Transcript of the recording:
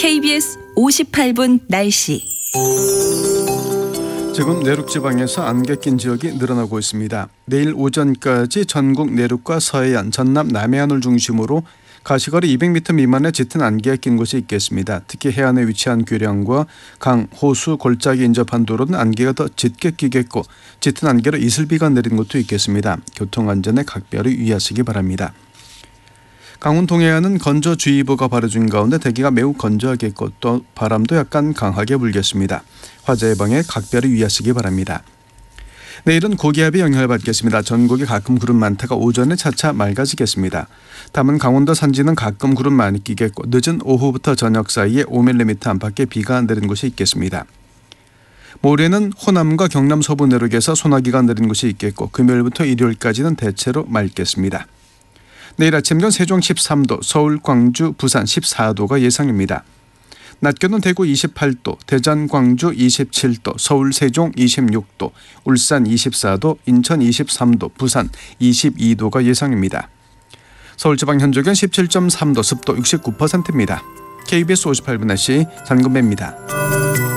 KBS 58분 날씨. 지금 내륙 지방에서 안개 낀 지역이 늘어나고 있습니다. 내일 오전까지 전국 내륙과 서해안, 전남, 남해안을 중심으로 가시거리 200m 미만의 짙은 안개가 낀 곳이 있겠습니다. 특히 해안에 위치한 교량과 강, 호수, 골짜기 인접한 도로는 안개가 더 짙게 끼겠고 짙은 안개로 이슬비가 내린 곳도 있겠습니다. 교통안전에 각별히 유의하시기 바랍니다. 강원 동해안은 건조주의보가 발효중 가운데 대기가 매우 건조하겠고 또 바람도 약간 강하게 불겠습니다. 화재 예방에 각별히 유의하시기 바랍니다. 내일은 고기압의 영향을 받겠습니다. 전국에 가끔 구름 많다가 오전에 차차 맑아지겠습니다. 다만 강원도 산지는 가끔 구름 많이 끼겠고 늦은 오후부터 저녁 사이에 5mm 안팎의 비가 내린 곳이 있겠습니다. 모레는 호남과 경남 서부 내륙에서 소나기가 내린 곳이 있겠고 금요일부터 일요일까지는 대체로 맑겠습니다. 내일 아침은 세종 13도, 서울, 광주, 부산 14도가 예상입니다. 낮 기온은 대구 28도, 대전, 광주 27도, 서울, 세종 26도, 울산 24도, 인천 23도, 부산 22도가 예상입니다. 서울 지방 현재 기온 17.3도, 습도 69%입니다. KBS 58분 날씨 장금배입니다.